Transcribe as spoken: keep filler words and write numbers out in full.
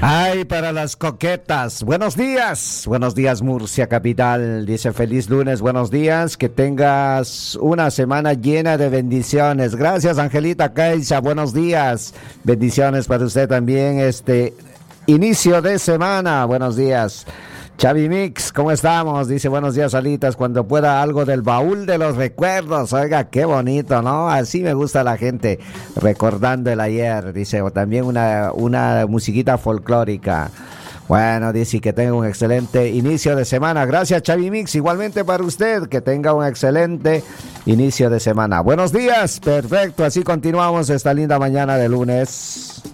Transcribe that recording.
Ay, para las coquetas. Buenos días. Buenos días, Murcia capital. Dice feliz lunes. Buenos días. Que tengas una semana llena de bendiciones. Gracias, Angelita Caiza. Buenos días. Bendiciones para usted también. Este inicio de semana. Buenos días. Chavi Mix, ¿cómo estamos? Dice, buenos días, Alitas, cuando pueda algo del baúl de los recuerdos. Oiga, qué bonito, ¿no? Así me gusta la gente, recordando el ayer. Dice, o también una, una musiquita folclórica. Bueno, dice que tenga un excelente inicio de semana. Gracias, Chavi Mix. Igualmente para usted, que tenga un excelente inicio de semana. Buenos días, perfecto. Así continuamos esta linda mañana de lunes.